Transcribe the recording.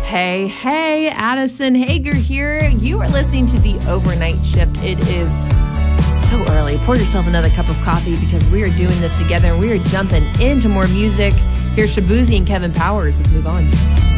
Hey, hey, Addison Hager here. You are listening to The Overnight Shift. It is so early. Pour yourself another cup of coffee because we are doing this together and we are jumping into more music. Here's Shaboozey and Kevin Powers with Move On.